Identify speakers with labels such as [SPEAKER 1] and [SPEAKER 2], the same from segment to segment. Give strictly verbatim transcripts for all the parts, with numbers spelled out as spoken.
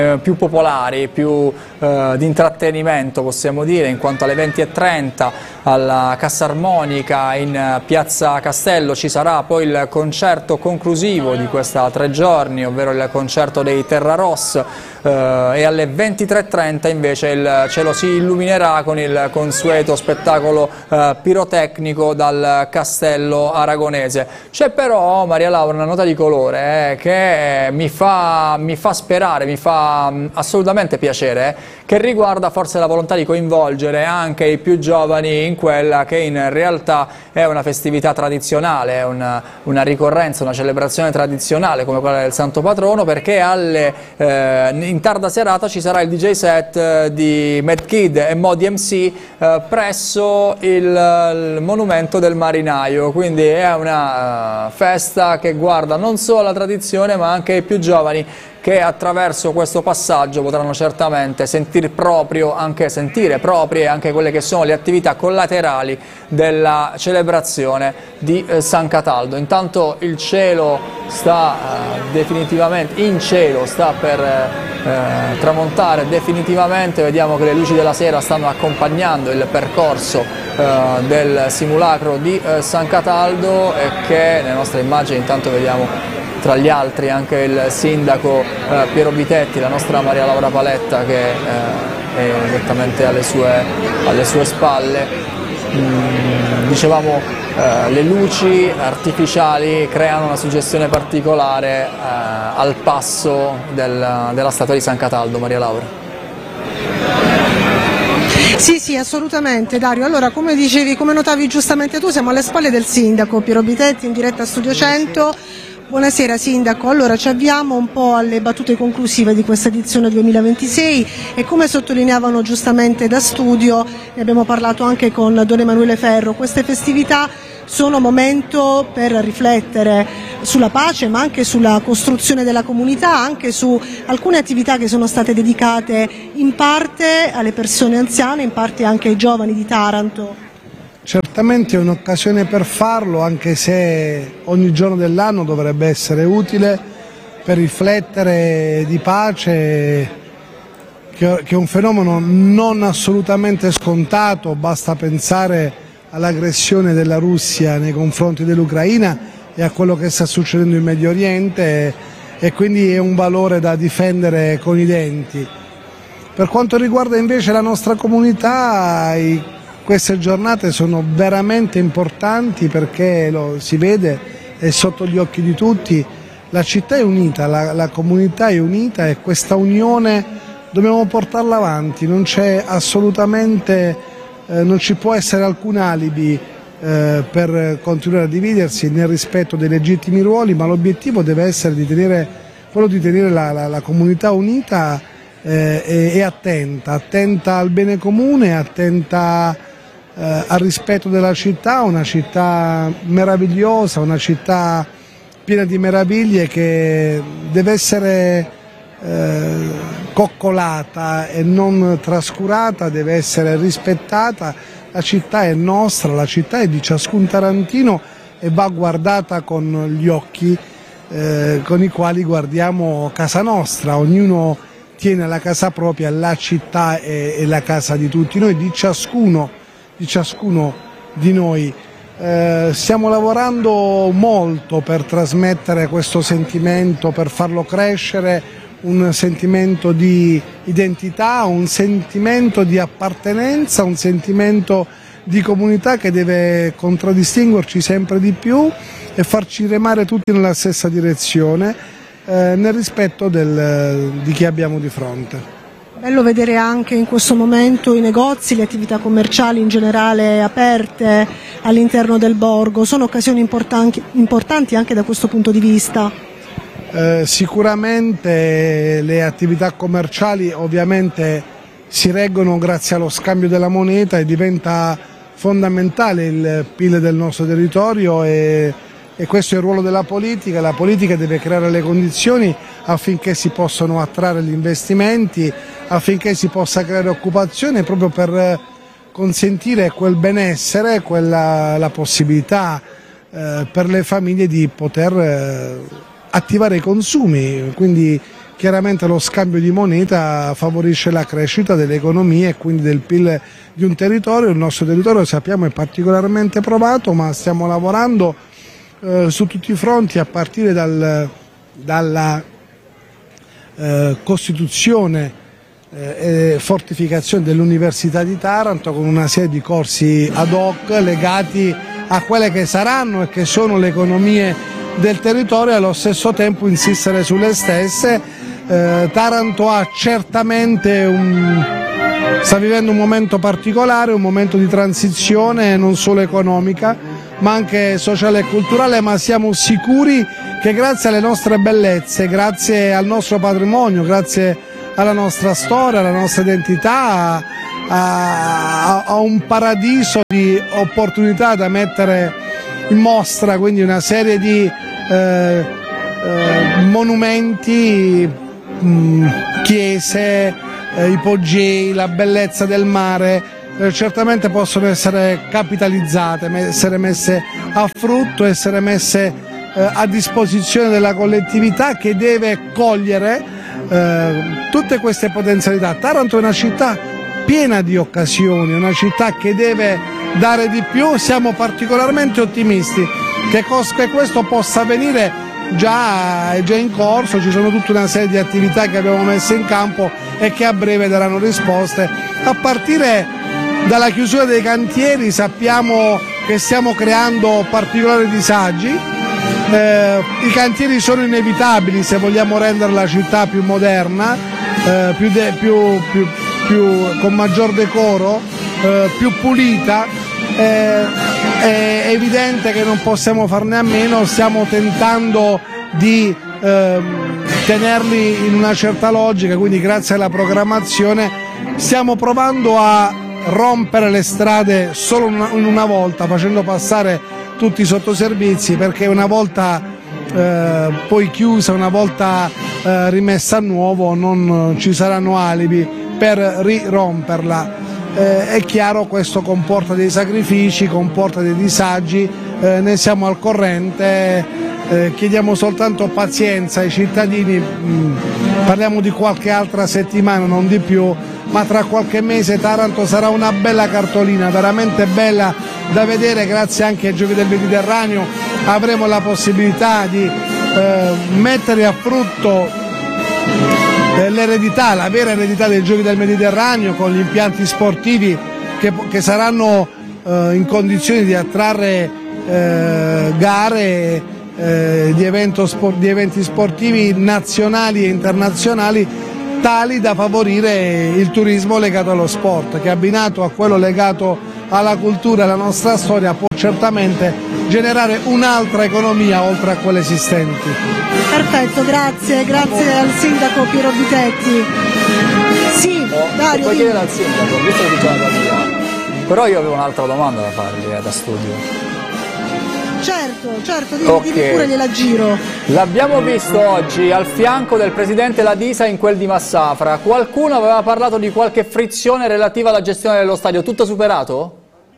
[SPEAKER 1] più popolari, più eh, di intrattenimento possiamo dire, in quanto alle venti e trenta alla Cassa Armonica in Piazza Castello ci sarà poi il concerto conclusivo di questa tre giorni, ovvero il concerto dei Terra Ross, eh, e alle ventitré e trenta invece il cielo si illuminerà con il consueto spettacolo eh, pirotecnico dal Castello Aragonese. C'è però, Maria Laura, una nota di colore eh, che mi fa, mi fa sperare, mi fa assolutamente piacere, che riguarda forse la volontà di coinvolgere anche i più giovani in quella che in realtà è una festività tradizionale, è una, una ricorrenza, una celebrazione tradizionale come quella del Santo Patrono, perché alle, eh, in tarda serata ci sarà il D J set eh, di Mad Kid e Modi M C eh, presso il, il monumento del Marinaio, quindi è una uh, festa che guarda non solo alla tradizione ma anche ai più giovani, che attraverso questo passaggio potranno certamente sentire proprio, anche sentire proprie anche quelle che sono le attività collaterali della celebrazione di eh, San Cataldo. Intanto il cielo sta eh, definitivamente, in cielo sta per eh, tramontare definitivamente, vediamo che le luci della sera stanno accompagnando il percorso eh, del simulacro di eh, San Cataldo, e che nelle nostre immagini intanto vediamo tra gli altri anche il sindaco eh, Piero Bitetti, la nostra Maria Laura Paletta che eh, è direttamente alle sue, alle sue spalle. Mm, dicevamo eh, le luci artificiali creano una suggestione particolare eh, al passo del, della statua di San Cataldo, Maria Laura.
[SPEAKER 2] Sì, sì, assolutamente Dario. Allora, come dicevi, come notavi giustamente tu, siamo alle spalle del sindaco Piero Bitetti in diretta a Studio cento. Buonasera Sindaco, allora ci avviamo un po' alle battute conclusive di questa edizione duemilaventisei e come sottolineavano giustamente da studio, ne abbiamo parlato anche con Don Emanuele Ferro, queste festività sono momento per riflettere sulla pace ma anche sulla costruzione della comunità, anche su alcune attività che sono state dedicate in parte alle persone anziane, in parte anche ai giovani di Taranto.
[SPEAKER 3] Certamente è un'occasione per farlo, anche se ogni giorno dell'anno dovrebbe essere utile per riflettere di pace, che è un fenomeno non assolutamente scontato. Basta pensare all'aggressione della Russia nei confronti dell'Ucraina e a quello che sta succedendo in Medio Oriente, e quindi è un valore da difendere con i denti. Per quanto riguarda invece la nostra comunità, i queste giornate sono veramente importanti perché lo si vede, è sotto gli occhi di tutti, la città è unita, la, la comunità è unita e questa unione dobbiamo portarla avanti, non c'è assolutamente, eh, non ci può essere alcun alibi eh, per continuare a dividersi nel rispetto dei legittimi ruoli, ma l'obiettivo deve essere di tenere, quello di tenere la, la, la comunità unita eh, e, e attenta, attenta al bene comune, attenta Eh, al rispetto della città, una città meravigliosa, una città piena di meraviglie che deve essere eh, coccolata e non trascurata, deve essere rispettata. La città è nostra, la città è di ciascun tarantino e va guardata con gli occhi eh, con i quali guardiamo casa nostra. Ognuno tiene la casa propria, la città è, è la casa di tutti noi, di ciascuno di ciascuno di noi. Eh, stiamo lavorando molto per trasmettere questo sentimento, per farlo crescere, un sentimento di identità, un sentimento di appartenenza, un sentimento di comunità che deve contraddistinguerci sempre di più e farci remare tutti nella stessa direzione, eh, nel rispetto del, di chi abbiamo di fronte.
[SPEAKER 2] Bello vedere anche in questo momento i negozi, le attività commerciali in generale aperte all'interno del borgo, sono occasioni importanti, importanti anche da questo punto di vista.
[SPEAKER 3] Eh, sicuramente le attività commerciali ovviamente si reggono grazie allo scambio della moneta e diventa fondamentale il P I L del nostro territorio e, e questo è il ruolo della politica. La politica deve creare le condizioni affinché si possano attrarre gli investimenti, affinché si possa creare occupazione proprio per consentire quel benessere, quella, la possibilità eh, per le famiglie di poter eh, attivare i consumi, quindi chiaramente lo scambio di moneta favorisce la crescita delle economie e quindi del P I L di un territorio. Il nostro territorio, sappiamo, è particolarmente provato, ma stiamo lavorando eh, su tutti i fronti, a partire dal, dalla eh, costituzione e fortificazione dell'Università di Taranto, con una serie di corsi ad hoc legati a quelle che saranno e che sono le economie del territorio e allo stesso tempo insistere sulle stesse. Eh, Taranto ha certamente un, sta vivendo un momento particolare, un momento di transizione non solo economica ma anche sociale e culturale, ma siamo sicuri che grazie alle nostre bellezze, grazie al nostro patrimonio, grazie alla nostra storia, alla nostra identità, a, a, a un paradiso di opportunità da mettere in mostra, quindi una serie di eh, eh, monumenti, mh, chiese, eh, ipogei, la bellezza del mare, eh, certamente possono essere capitalizzate, essere messe a frutto, essere messe eh, a disposizione della collettività che deve cogliere Uh, tutte queste potenzialità. Taranto è una città piena di occasioni, una città che deve dare di più. Siamo particolarmente ottimisti che, che questo possa avvenire. Già è già in corso, ci sono tutta una serie di attività che abbiamo messo in campo e che a breve daranno risposte. A partire dalla chiusura dei cantieri sappiamo che stiamo creando particolari disagi. Eh, I cantieri sono inevitabili se vogliamo rendere la città più moderna, eh, più de, più, più, più, con maggior decoro, eh, più pulita. Eh, è evidente che non possiamo farne a meno, stiamo tentando di eh, tenerli in una certa logica, quindi grazie alla programmazione stiamo provando a rompere le strade solo una, in una volta, facendo passare tutti i sottoservizi, perché una volta eh, poi chiusa, una volta eh, rimessa a nuovo, non ci saranno alibi per riromperla. Eh, è chiaro, questo comporta dei sacrifici, comporta dei disagi, eh, ne siamo al corrente, eh, chiediamo soltanto pazienza ai cittadini, mh, parliamo di qualche altra settimana, non di più, ma tra qualche mese Taranto sarà una bella cartolina, veramente bella da vedere. Grazie anche ai Giochi del Mediterraneo avremo la possibilità di eh, mettere a frutto eh, l'eredità, la vera eredità dei Giochi del Mediterraneo, con gli impianti sportivi che, che saranno eh, in condizioni di attrarre eh, gare eh, di, evento, di eventi sportivi nazionali e internazionali, tali da favorire il turismo legato allo sport, che abbinato a quello legato alla cultura e alla nostra storia può certamente generare un'altra economia oltre a quelle esistenti.
[SPEAKER 2] Perfetto, grazie, grazie al sindaco Piero Bitetti. Sì,
[SPEAKER 1] oh,
[SPEAKER 2] Dario.
[SPEAKER 1] Puoi chiedere al sindaco, visto che diceva la mia. Però io avevo un'altra domanda da fargli eh, da studio.
[SPEAKER 2] Certo, certo, dimmi,
[SPEAKER 1] okay.
[SPEAKER 2] dimmi pure, gliela giro.
[SPEAKER 1] L'abbiamo visto oggi al fianco del presidente Ladisa in quel di Massafra. Qualcuno aveva parlato di qualche frizione relativa alla gestione dello stadio. Tutto superato?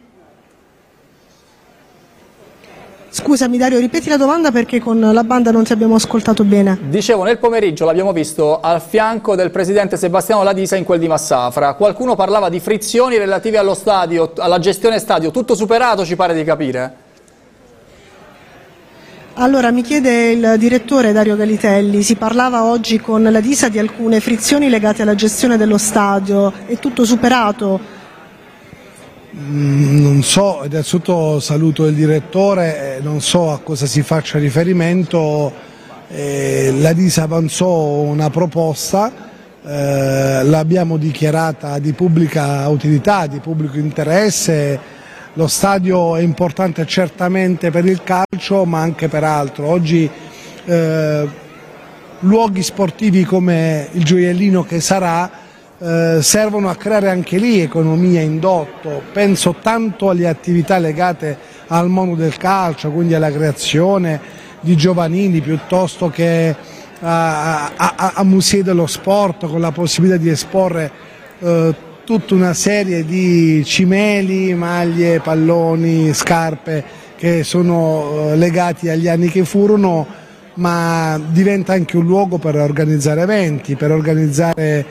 [SPEAKER 2] Scusami Dario, ripeti la domanda perché con la banda non ti abbiamo ascoltato bene.
[SPEAKER 1] Dicevo, nel pomeriggio l'abbiamo visto al fianco del presidente Sebastiano Ladisa in quel di Massafra. Qualcuno parlava di frizioni relative allo stadio, alla gestione stadio. Tutto superato, ci pare di capire?
[SPEAKER 2] Allora, mi chiede il direttore Dario Galitelli, si parlava oggi con la Disa di alcune frizioni legate alla gestione dello stadio, è tutto superato?
[SPEAKER 3] Mm, non so, innanzitutto saluto il direttore, non so a cosa si faccia riferimento, eh, la Disa avanzò una proposta, eh, l'abbiamo dichiarata di pubblica utilità, di pubblico interesse. Lo stadio è importante certamente per il calcio, ma anche per altro. Oggi eh, luoghi sportivi come il Gioiellino che sarà eh, servono a creare anche lì economia, indotto. Penso tanto alle attività legate al mondo del calcio, quindi alla creazione di giovanili, piuttosto che a, a, a musei dello sport, con la possibilità di esporre eh, tutta una serie di cimeli, maglie, palloni, scarpe che sono legati agli anni che furono. ma diventa anche un luogo per organizzare eventi, per organizzare